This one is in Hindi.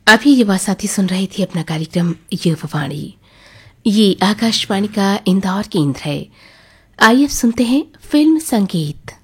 अभी युवा साथी सुन रहे थे अपना कार्यक्रम युववाणी। ये आकाशवाणी का इंदौर केंद्र है। आइए अब सुनते हैं फिल्म संगीत।